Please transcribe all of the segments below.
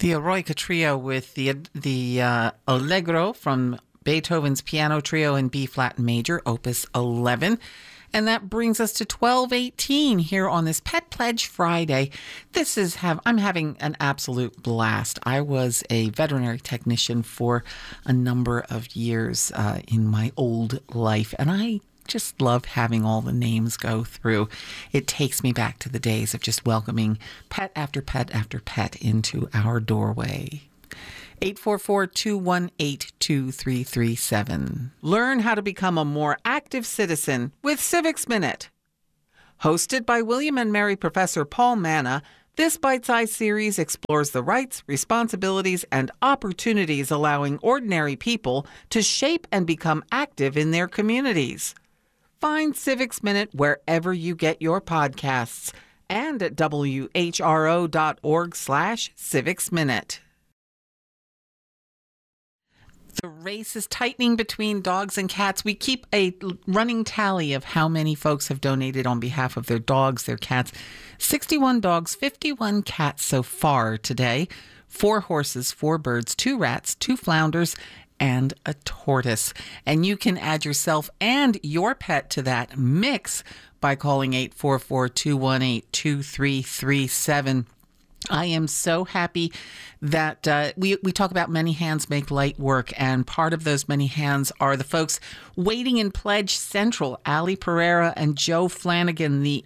The Eroica Trio with the Allegro from Beethoven's Piano Trio in B-flat major, Opus 11. And that brings us to 12:18 here on this Pet Pledge Friday. I'm having an absolute blast. I was a veterinary technician for a number of years in my old life, and I just love having all the names go through. It takes me back to the days of just welcoming pet after pet after pet into our doorway. 844-218-2337. Learn how to become a more active citizen with Civics Minute. Hosted by William and Mary Professor Paul Manna, this bite-sized series explores the rights, responsibilities, and opportunities allowing ordinary people to shape and become active in their communities. Find Civics Minute wherever you get your podcasts and at whro.org/Civics Minute. The race is tightening between dogs and cats. We keep a running tally of how many folks have donated on behalf of their dogs, their cats. 61 dogs, 51 cats so far today. 4 horses, 4 birds, 2 rats, 2 flounders, and a tortoise. And you can add yourself and your pet to that mix by calling 844-218-2337. I am so happy that we talk about Many Hands Make Light Work, and part of those many hands are the folks waiting in Pledge Central, Ali Pereira and Joe Flanagan, the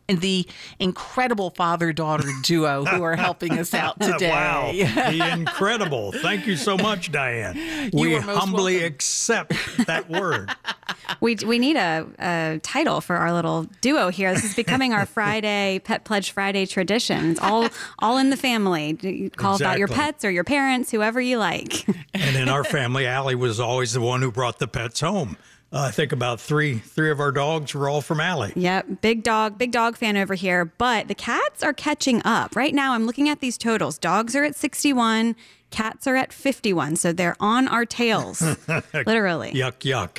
incredible father-daughter duo who are helping us out today. Wow, the incredible. Thank you so much, Diane. We humbly accept that word. We need a title for our little duo here. This is becoming our Friday, Pet Pledge Friday tradition. It's all in the family. You call about your pets or your parents, whoever you like. And in our family, Allie was always the one who brought the pets home. I think about three of our dogs were all from Allie. Yep, big dog fan over here. But the cats are catching up. Right now, I'm looking at these totals. Dogs are at 61. Cats are at 51. So they're on our tails, literally. Yuck.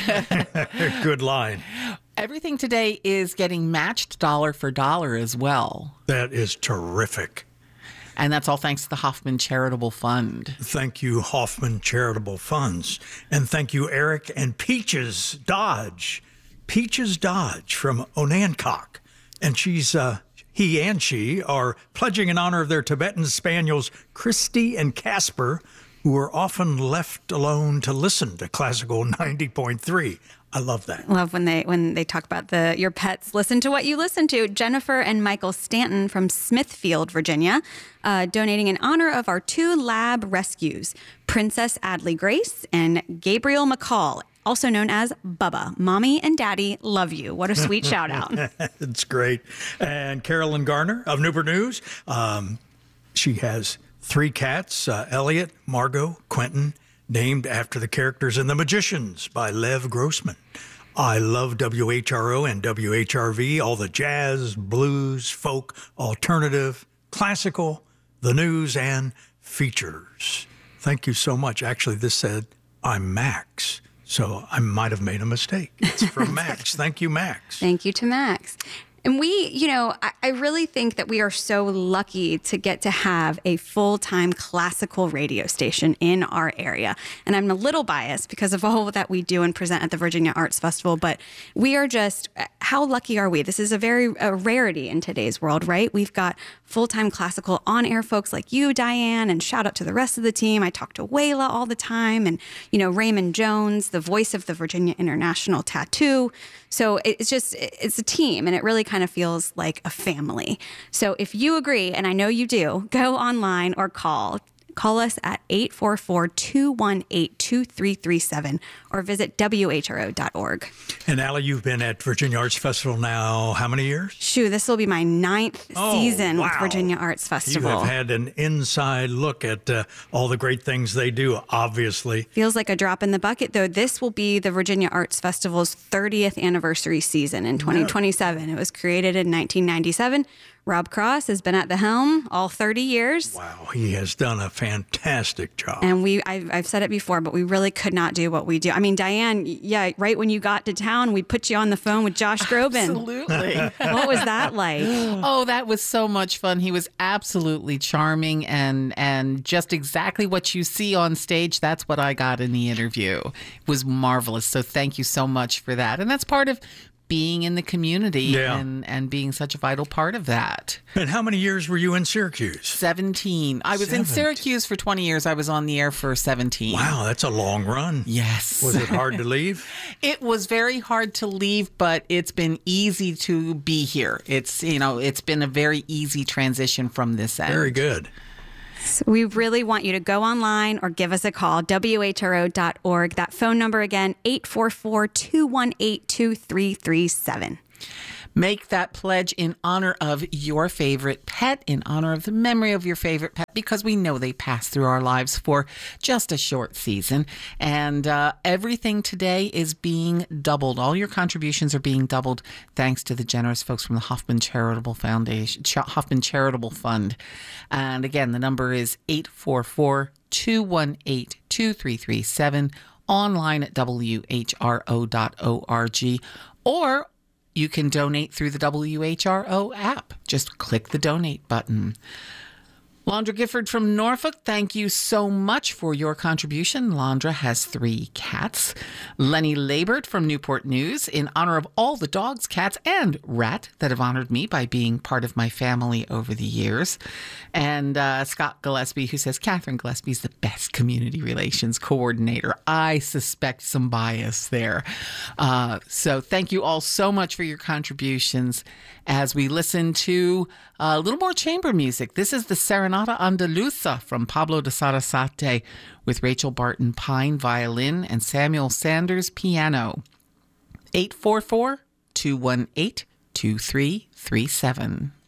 Good line. Everything today is getting matched dollar for dollar as well. That is terrific. And that's all thanks to the Hoffman Charitable Fund. Thank you, Hoffman Charitable Funds. And thank you, Eric and Peaches Dodge. Peaches Dodge from Onancock. And he and she are pledging in honor of their Tibetan spaniels, Christy and Casper, who are often left alone to listen to Classical 90.3. I love that. Love when they talk about your pets. Listen to what you listen to. Jennifer and Michael Stanton from Smithfield, Virginia, donating in honor of our 2 lab rescues, Princess Adley Grace and Gabriel McCall, also known as Bubba. Mommy and Daddy love you. What a sweet shout out. It's great. And Carolyn Garner of Newport News, she has 3 cats, Elliot, Margot, Quentin, named after the characters in The Magicians by Lev Grossman. I love WHRO and WHRV, all the jazz, blues, folk, alternative, classical, the news, and features. Thank you so much. Actually, this said, I'm Max, so I might have made a mistake. It's from Max. Thank you, Max. Thank you to Max. And I really think that we are so lucky to get to have a full-time classical radio station in our area. And I'm a little biased because of all that we do and present at the Virginia Arts Festival, but we are just, how lucky are we? This is a rarity in today's world, right? We've got full-time classical on-air folks like you, Diane, and shout out to the rest of the team. I talk to Wayla all the time, and, Raymond Jones, the voice of the Virginia International Tattoo. So it's a team, and it really kind of feels like a family. So if you agree, and I know you do, go online or call us at 844-218-2337 or visit whro.org. And Allie, you've been at Virginia Arts Festival now how many years? Shoo, this will be my 9th season with Virginia Arts Festival. You have had an inside look at all the great things they do, obviously. Feels like a drop in the bucket, though. This will be the Virginia Arts Festival's 30th anniversary season in 2027. It was created in 1997. Rob Cross has been at the helm all 30 years. Wow, he has done a fantastic job. And I've said it before, but we really could not do what we do. I mean, Diane, yeah, right when you got to town, we put you on the phone with Josh Groban. Absolutely. What was that like? Oh, that was so much fun. He was absolutely charming and just exactly what you see on stage. That's what I got in the interview. It was marvelous. So thank you so much for that. And that's part of being in the community and being such a vital part of that. And how many years were you in Syracuse? 17. I was in Syracuse for 20 years. I was on the air for 17. Wow, that's a long run. Yes. Was it hard to leave? It was very hard to leave, but it's been easy to be here. It's been a very easy transition from this end. Very good. So we really want you to go online or give us a call, WHRO.org. That phone number again, 844-218-2337. Make that pledge in honor of your favorite pet, in honor of the memory of your favorite pet, because we know they pass through our lives for just a short season. And everything today is being doubled. All your contributions are being doubled thanks to the generous folks from the Hoffman Charitable Foundation, Hoffman Charitable Fund. And again, the number is 844-218-2337, online at WHRO.org, or you can donate through the WHRO app. Just click the donate button. Londra Gifford from Norfolk, thank you so much for your contribution. Londra has 3 cats. Lenny Labert from Newport News, in honor of all the dogs, cats, and rat that have honored me by being part of my family over the years. And Scott Gillespie, who says, Catherine Gillespie's the best community relations coordinator. I suspect some bias there. So thank you all so much for your contributions as we listen to a little more chamber music. This is the Serenata Andaluza from Pablo de Sarasate with Rachel Barton Pine violin and Samuel Sanders piano. 844-218-2337.